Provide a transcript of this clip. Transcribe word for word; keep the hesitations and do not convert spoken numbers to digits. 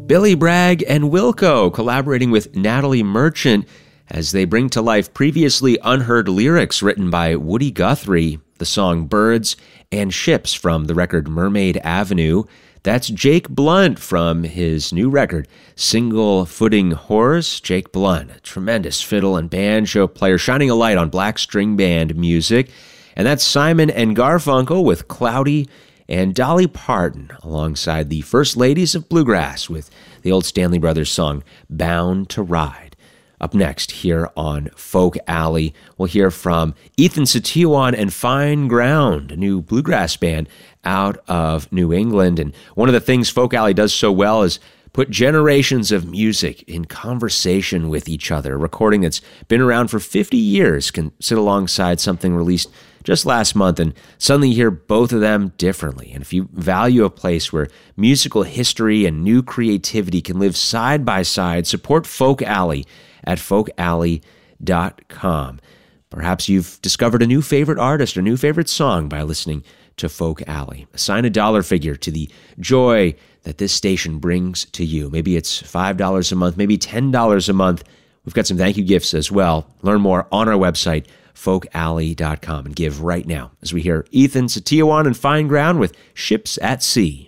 Billy Bragg and Wilco collaborating with Natalie Merchant as they bring to life previously unheard lyrics written by Woody Guthrie, the song Birds and Ships from the record Mermaid Avenue. That's Jake Blunt from his new record, Single Footing Horse. Jake Blunt, a tremendous fiddle and banjo player, shining a light on black string band music. And that's Simon and Garfunkel with Cloudy, and Dolly Parton alongside the First Ladies of Bluegrass with the old Stanley Brothers song, Bound to Ride. Up next here on Folk Alley, we'll hear from Ethan Setiawan and Fine Ground, a new bluegrass band out of New England. And one of the things Folk Alley does so well is put generations of music in conversation with each other. A recording that's been around for fifty years can sit alongside something released just last month and suddenly hear both of them differently. And if you value a place where musical history and new creativity can live side by side, support Folk Alley at folk alley dot com. Perhaps you've discovered a new favorite artist or new favorite song by listening to Folk Alley. Assign a dollar figure to the joy that this station brings to you. Maybe it's five dollars a month, maybe ten dollars a month. We've got some thank you gifts as well. Learn more on our website, folk alley dot com, and give right now as we hear Ethan Setiawan and Fine Ground with Ships at Sea.